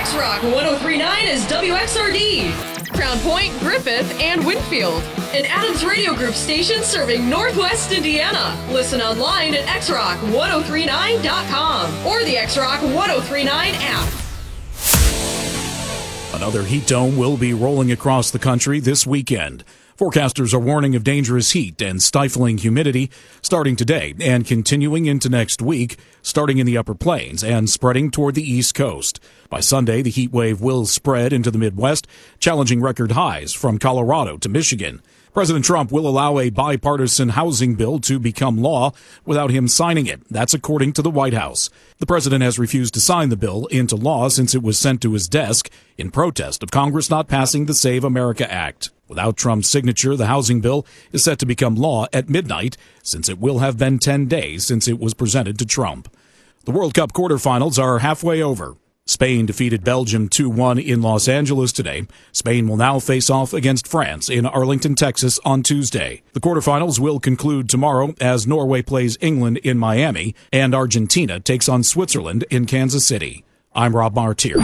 X-Rock 1039 is WXRD. Crown Point, Griffith, and Winfield. An Adams Radio Group station serving Northwest Indiana. Listen online at xrock1039.com or the X-Rock 1039 app. Another heat dome will be rolling across the country this weekend. Forecasters are warning of dangerous heat and stifling humidity starting today and continuing into next week, starting in the upper plains and spreading toward the East Coast. By Sunday, the heat wave will spread into the Midwest, challenging record highs from Colorado to Michigan. President Trump will allow a bipartisan housing bill to become law without him signing it. That's according to the White House. The president has refused to sign the bill into law since it was sent to his desk in protest of Congress not passing the Save America Act. Without Trump's signature, the housing bill is set to become law at midnight, since it will have been 10 days since it was presented to Trump. The World Cup quarterfinals are halfway over. Spain defeated Belgium 2-1 in Los Angeles today. Spain will now face off against France in Arlington, Texas on Tuesday. The quarterfinals will conclude tomorrow as Norway plays England in Miami and Argentina takes on Switzerland in Kansas City. I'm Rob Martier.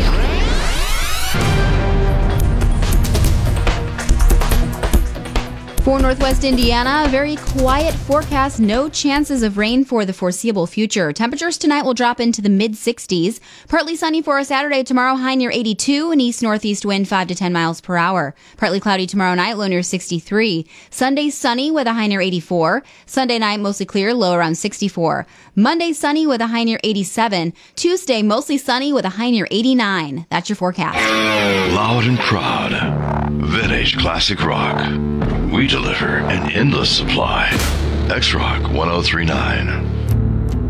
For Northwest Indiana, a very quiet forecast, no chances of rain for the foreseeable future. Temperatures tonight will drop into the mid-60s. Partly sunny for a Saturday, tomorrow high near 82, an east-northeast wind 5 to 10 miles per hour. Partly cloudy tomorrow night, low near 63. Sunday sunny with a high near 84. Sunday night mostly clear, low around 64. Monday sunny with a high near 87. Tuesday mostly sunny with a high near 89. That's your forecast. Loud and proud. Vintage classic rock. We deliver an endless supply. X-Rock 1039.